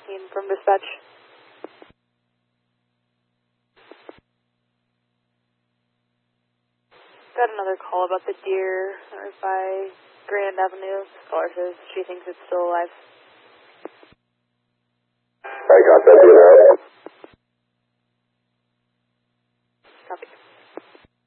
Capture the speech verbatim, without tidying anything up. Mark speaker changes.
Speaker 1: In from dispatch. Got another call about the deer by Grand Avenue. Caller says she thinks it's still alive.
Speaker 2: I got that, you know.